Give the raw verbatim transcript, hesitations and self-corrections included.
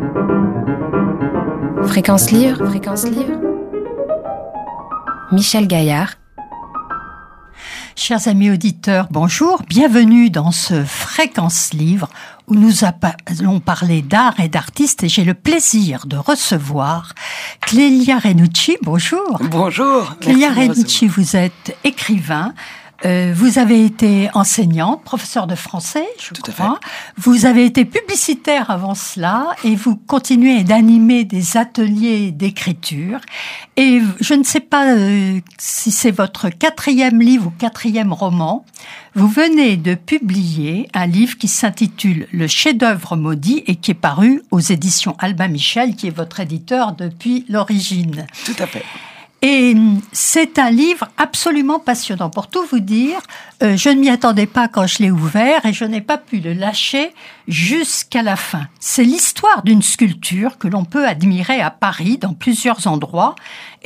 Fréquence Livre, Fréquence Livre. Michel Gaillard. Chers amis auditeurs, bonjour, bienvenue dans ce Fréquence Livre où nous allons parler d'art et d'artistes et j'ai le plaisir de recevoir Clélia Renucci. Bonjour. Bonjour. Clélia Renucci, vous êtes écrivain. Euh, vous avez été enseignante, professeure de français, je Tout crois. à fait. Vous avez été publicitaire avant cela et vous continuez d'animer des ateliers d'écriture. Et je ne sais pas euh, si c'est votre quatrième livre ou quatrième roman. Vous venez de publier un livre qui s'intitule « Le chef-d'œuvre maudit » et qui est paru aux éditions Albin Michel, qui est votre éditeur depuis l'origine. Tout à fait. Et c'est un livre absolument passionnant. Pour tout vous dire, euh, je ne m'y attendais pas quand je l'ai ouvert et je n'ai pas pu le lâcher jusqu'à la fin. C'est l'histoire d'une sculpture que l'on peut admirer à Paris, dans plusieurs endroits.